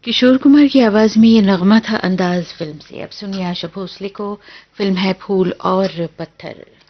किशोर कुमार की आवाज में ये नगमा था अंदाज फिल्म से। अब सुनिए आशा भोसले को, फिल्म है फूल और पत्थर।